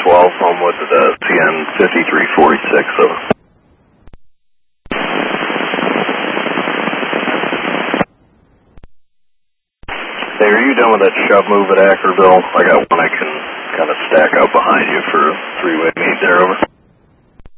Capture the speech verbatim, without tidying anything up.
twelve, Homewood to the C N fifty-three forty-six, over. Hey, are you done with that shove move at Ackerville? I got one I can kind of stack up behind you for a three-way meet there, over.